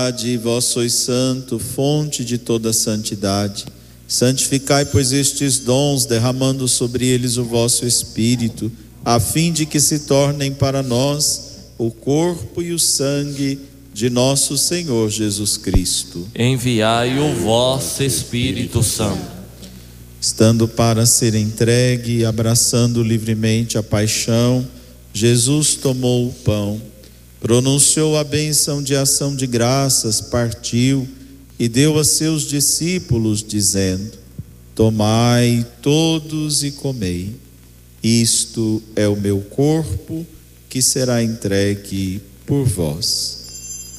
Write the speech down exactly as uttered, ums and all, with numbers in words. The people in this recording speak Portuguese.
Vós sois santo, fonte de toda santidade. Santificai, pois, estes dons, derramando sobre eles o vosso Espírito, a fim de que se tornem para nós o corpo e o sangue de nosso Senhor Jesus Cristo. Enviai o vosso Espírito Santo. Estando para ser entregue e abraçando livremente a paixão, Jesus tomou o pão, pronunciou a bênção de ação de graças, partiu e deu a seus discípulos, dizendo: tomai todos e comei. Isto é o meu corpo, que será entregue por vós.